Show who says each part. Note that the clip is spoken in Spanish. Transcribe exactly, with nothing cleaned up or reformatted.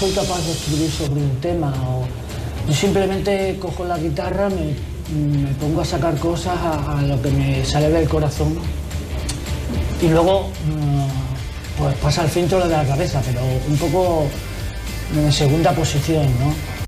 Speaker 1: soy capaz de escribir sobre un tema, o yo simplemente cojo la guitarra, me, me pongo a sacar cosas a, a lo que me sale del corazón y luego pues pasa el filtro de la cabeza, pero un poco en segunda posición, ¿no?